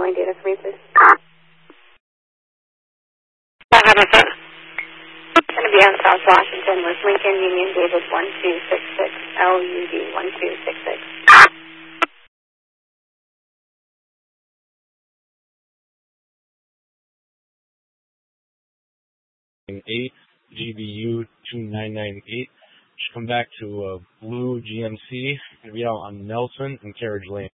calling data for me, please? It's going to be on South Washington with Lincoln Union David 1266, LUD 1266. 8 GBU 2998. Should come back to Blue GMC and be out on Nelson and Carriage Lane.